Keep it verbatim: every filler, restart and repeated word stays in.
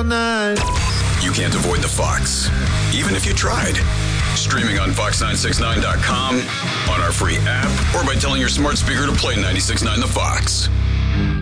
all night. You can't avoid the Fox, even if you tried. Streaming on fox nine sixty-nine dot com, on our free app, or by telling your smart speaker to play ninety-six point nine The Fox.